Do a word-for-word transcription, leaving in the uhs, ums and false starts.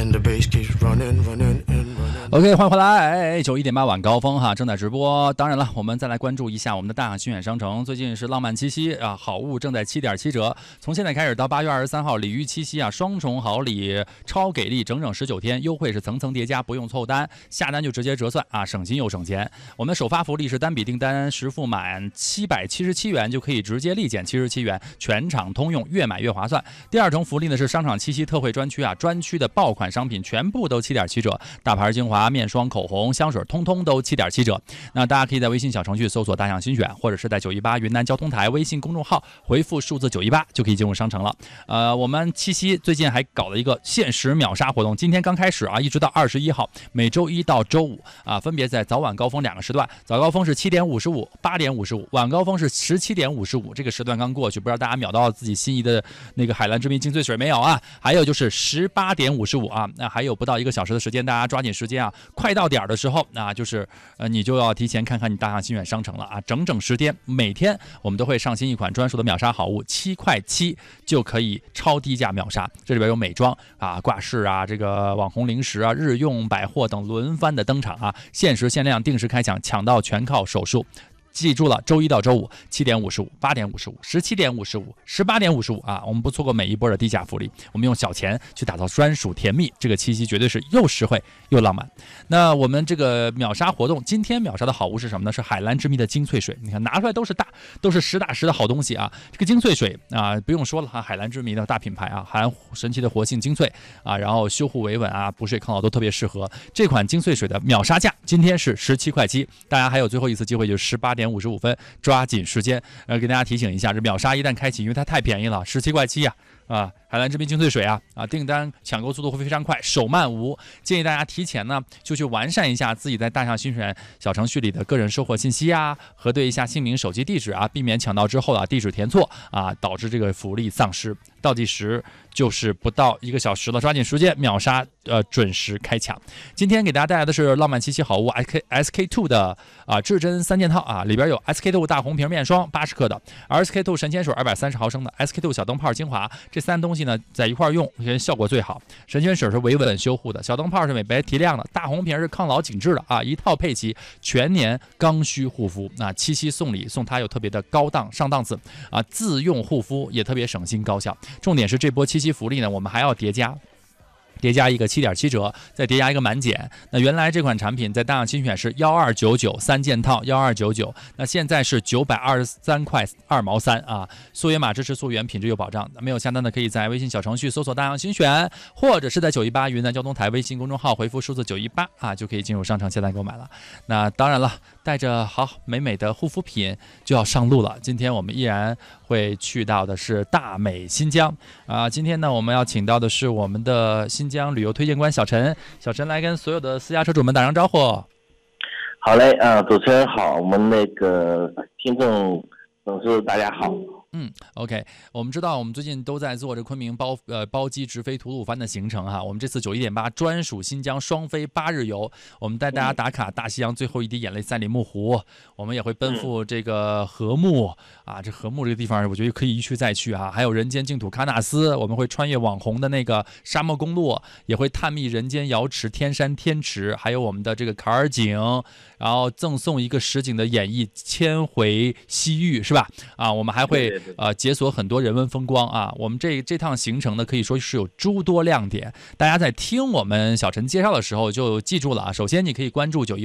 OK， 欢迎回来，九一点八晚高峰哈，正在直播。当然了，我们再来关注一下我们的大雅新远商城，最近是浪漫七夕啊，好物正在七点七折，从现在开始到八月二十三号，鲤鱼七夕啊，双重好礼，超给力，整整十九天，优惠是层层叠加，不用凑单，下单就直接折算啊，省心又省钱。我们首发福利是单笔订单实付满七百七十七元就可以直接立减七十七元，全场通用，越买越划算。第二重福利呢是商场七夕特惠专区啊，专区的爆款商品全部都七点七折，大牌精华、面霜、口红、香水通通都七点七折。那大家可以在微信小程序搜索大象新选，或者是在九一八云南交通台微信公众号回复数字九一八就可以进入商城了。呃，我们七夕最近还搞了一个限时秒杀活动，今天刚开始啊，一直到二十一号，每周一到周五啊，分别在早晚高峰两个时段，早高峰是七点五十五、八点五十五，晚高峰是十七点五十五。这个时段刚过去，不知道大家秒到自己心仪的那个海蓝之谜精粹水没有啊？还有就是十八点五十五啊，那还有不到一个小时的时间，大家抓紧时间啊！快到点的时候，那就是呃，你就要提前看看你大象新远商城了啊！整整十天，每天我们都会上新一款专属的秒杀好物，七块七就可以超低价秒杀。这里边有美妆啊、挂饰啊、这个网红零食啊、日用百货等轮番的登场啊，限时限量，定时开抢，抢到全靠手速。记住了，周一到周五七点五十五、八点五十五、十七点五十五、十八点五十五啊，我们不错过每一波的低价福利，我们用小钱去打造专属甜蜜，这个七夕绝对是又实惠又浪漫。那我们这个秒杀活动，今天秒杀的好物是什么呢？是海蓝之谜的精粹水，你看拿出来都是大，都是实打实的好东西啊。这个精粹水啊，不用说了哈，海蓝之谜的大品牌啊，含神奇的活性精粹啊，然后修护维稳啊，补水抗老都特别适合。这款精粹水的秒杀价今天是十七块七，大家还有最后一次机会，就是十八点五十五分，抓紧时间。呃，给大家提醒一下，这秒杀一旦开启，因为它太便宜了，十七块七啊。啊，海蓝之谜精粹水啊啊，订单抢购速度会非常快，手慢无。建议大家提前呢就去完善一下自己在大象新选小程序里的个人收货信息啊，核对一下姓名、手机地址啊，避免抢到之后啊地址填错啊，导致这个福利丧失。倒计时就是不到一个小时了，抓紧时间秒杀，呃，准时开抢。今天给大家带来的是浪漫七夕好物 S K S K two 的啊至臻三件套啊，里边有 S K two 大红瓶面霜八十克的 ，S K two 神仙水二百三十毫升的 ，S K two 小灯泡精华，这三东西呢在一块用，效果最好。神仙水是维稳修护的，小灯泡是美白提亮的，大红瓶是抗老紧致的啊，一套配齐，全年刚需护肤。那七夕送礼送它有特别的高档上档次啊，自用护肤也特别省心高效。重点是这波七夕福利呢，我们还要叠加。叠加一个七点七折，再叠加一个满减。那原来这款产品在大象新选是幺二九九三件套，幺二九九，那现在是九百二十三块二毛三啊。溯源码支持溯源，品质有保障。没有下单的可以在微信小程序搜索大象新选，或者是在九一八云南交通台微信公众号回复数字九一八啊，就可以进入商城下单购买了。那当然了，带着好美美的护肤品就要上路了。今天我们依然会去到的是大美新疆啊。今天呢，我们要请到的是我们的新疆旅游推荐官小陈，小陈来跟所有的私家车主们打声招呼。 好嘞，啊，主持人好，我们那个听众同事大家好。 嗯 ，OK， 我们知道我们最近都在做这昆明包呃包机直飞吐鲁番的行程哈。我们这次九一点八专属新疆双飞八日游，我们带大家打卡大西洋最后一滴眼泪赛里木湖，我们也会奔赴这个禾木啊，这禾木这个地方我觉得可以一去再去啊。还有人间净土喀纳斯，我们会穿越网红的那个沙漠公路，也会探秘人间瑶池、天山天池，还有我们的这个坎儿井，然后赠送一个实景的演绎千回西域是吧？啊，我们还会。呃，解锁很多人文风光啊！我们这这趟行程呢，可以说是有诸多亮点。大家在听我们小陈介绍的时候，就记住了啊。首先，你可以关注九一